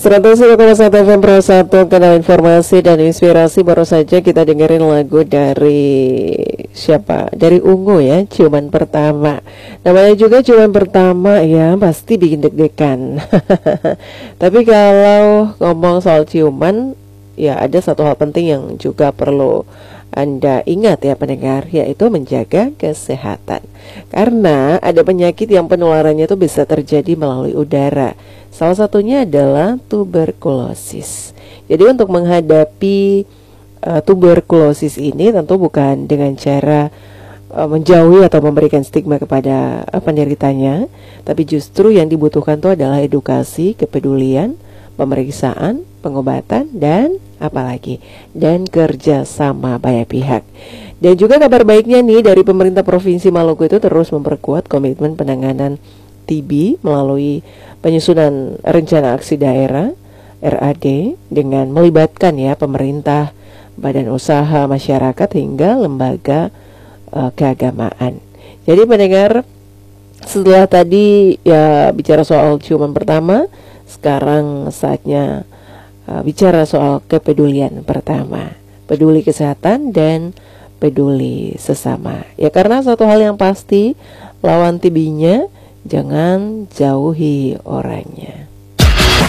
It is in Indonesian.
101,1 FM Pro 1, kanal informasi dan inspirasi. Baru saja kita dengerin lagu dari siapa? Dari Ungu ya, Ciuman Pertama. Namanya juga Ciuman Pertama ya, pasti bikin deg-degan. Tapi kalau ngomong soal ciuman, ya ada satu hal penting yang juga perlu Anda ingat ya pendengar, yaitu menjaga kesehatan. Karena ada penyakit yang penularannya itu bisa terjadi melalui udara. Salah satunya adalah tuberkulosis. Jadi untuk menghadapi tuberkulosis ini tentu bukan dengan cara menjauhi atau memberikan stigma kepada penderitanya, tapi justru yang dibutuhkan itu adalah edukasi, kepedulian, pemeriksaan, pengobatan, dan apalagi dan kerjasama banyak pihak. Dan juga kabar baiknya nih dari pemerintah Provinsi Maluku itu terus memperkuat komitmen penanganan TB melalui penyusunan rencana aksi daerah RAD dengan melibatkan ya pemerintah, badan usaha, masyarakat hingga lembaga keagamaan. Jadi pendengar, setelah tadi ya bicara soal ciuman pertama, sekarang saatnya bicara soal kepedulian pertama. Peduli kesehatan dan peduli sesama. Ya karena satu hal yang pasti, lawan TB-nya jangan jauhi orangnya.